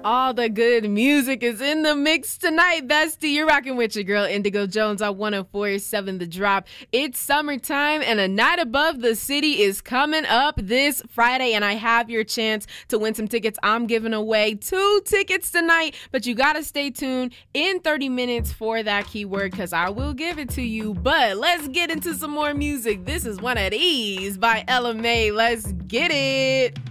All the good music is in the mix tonight, bestie. You're rocking with your girl, Indigo Jones, on 104.7 The Drop. It's summertime, and A Night Above the City is coming up this Friday, and I have your chance to win some tickets. I'm giving away 2 tickets tonight, but you got to stay tuned in 30 minutes for that keyword, because I will give it to you. But let's get into some more music. This is one of these by Ella Mai. Let's get it.